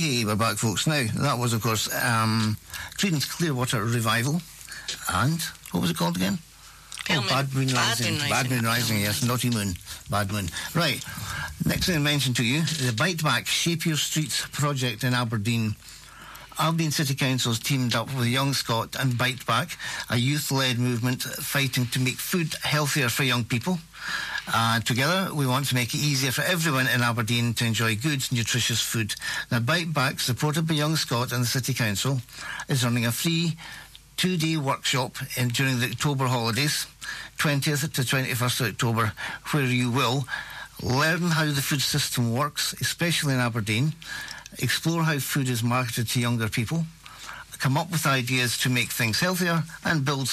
Hey, we're back, folks. Now, that was, of course, Creedence Clearwater Revival. And, what was it called again? Bad Moon Rising. Bad Moon Rising, yes. Naughty Moon. Bad Moon. Right. Next thing I mentioned to you, the Bite Back Shape Your Streets project in Aberdeen. Aberdeen City Council's teamed up with Young Scot and Bite Back, a youth-led movement fighting to make food healthier for young people. Together, we want to make it easier for everyone in Aberdeen to enjoy good, nutritious food. Now, Bite Back, supported by Young Scot and the City Council, is running a free 2-day workshop during the October holidays, 20th to 21st of October, where you will learn how the food system works, especially in Aberdeen, explore how food is marketed to younger people, come up with ideas to make things healthier, and build